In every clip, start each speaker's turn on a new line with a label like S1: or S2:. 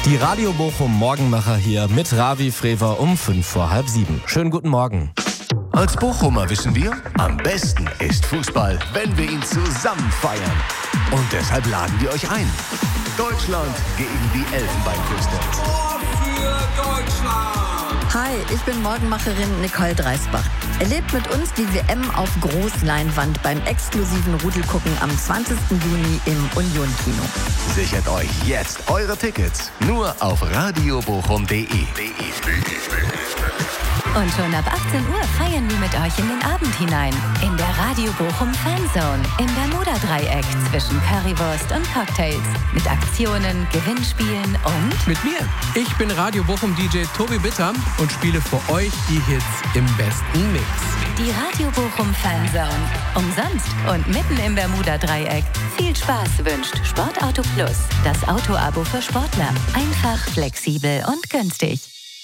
S1: Die Radio Bochum Morgenmacher hier mit Ravi Frewer um 6:55. Schönen guten Morgen.
S2: Als Bochumer wissen wir, am besten ist Fußball, wenn wir ihn zusammen feiern. Und deshalb laden wir euch ein. Deutschland gegen die Elfenbeinküste.
S3: Tor für Deutschland!
S4: Hi, ich bin Morgenmacherin Nicole Dreisbach. Erlebt mit uns die WM auf Großleinwand beim exklusiven Rudelgucken am 20. Juni im Union-Kino.
S2: Sichert euch jetzt eure Tickets nur auf radiobochum.de.
S5: Und schon ab 18 Uhr feiern wir mit euch in den Abend hinein. In der Radio Bochum Fanzone im Bermuda-Dreieck zwischen Currywurst und Cocktails. Mit Aktionen, Gewinnspielen und...
S6: Mit mir. Ich bin Radio Bochum DJ Tobi Bitter und spiele für euch die Hits im besten Mix.
S5: Die Radio Bochum Fanzone. Umsonst und mitten im Bermuda-Dreieck. Viel Spaß wünscht Sportauto Plus. Das Autoabo für Sportler. Einfach, flexibel und günstig.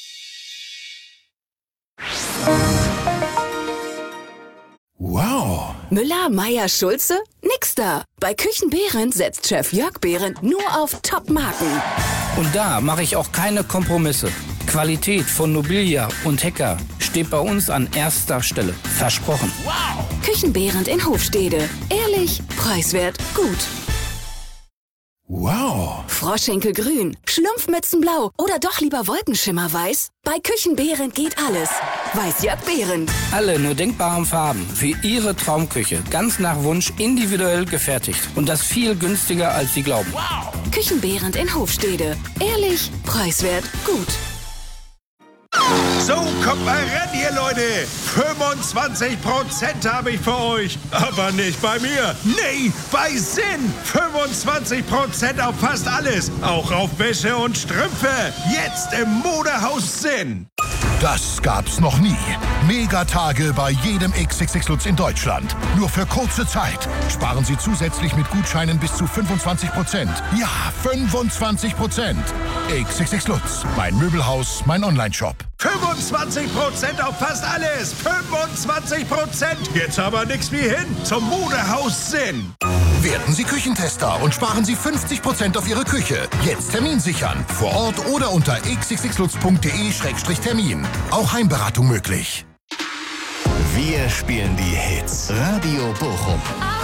S7: Wow.
S8: Müller, Meier, Schulze? Nix da. Bei Küchenbehrendt setzt Chef Jörg Behrendt nur auf Top-Marken.
S9: Und da mache ich auch keine Kompromisse. Qualität von Nobilia und Hecker steht bei uns an erster Stelle. Versprochen.
S8: Wow. Küchenbehrendt in Hofstede. Ehrlich, preiswert, gut.
S7: Wow.
S8: Froschenkelgrün, Schlumpfmützenblau oder doch lieber Wolkenschimmerweiß? Bei Küchenbehrendt geht alles. Weiß Jörg Behrendt.
S9: Alle nur denkbaren Farben für Ihre Traumküche. Ganz nach Wunsch individuell gefertigt. Und das viel günstiger, als Sie glauben.
S8: Wow. Küchenbehrendt in Hofstede. Ehrlich, preiswert, gut.
S10: So, kommt mal ran hier, Leute. 25% habe ich für euch. Aber nicht bei mir. Nee, bei Sinn. 25% auf fast alles. Auch auf Wäsche und Strümpfe. Jetzt im Modehaus Sinn.
S7: Das gab's noch nie. Megatage bei jedem XXX Lutz in Deutschland. Nur für kurze Zeit. Sparen Sie zusätzlich mit Gutscheinen bis zu 25%. Ja, 25%. XXX Lutz. Mein Möbelhaus, mein Onlineshop.
S10: 25% auf fast alles. 25%. Jetzt aber nix wie hin zum Modehaus Sinn.
S7: Werden Sie Küchentester und sparen Sie 50% auf Ihre Küche. Jetzt Termin sichern. Vor Ort oder unter xxxlutz.de/termin. Auch Heimberatung möglich.
S2: Wir spielen die Hits. Radio Bochum.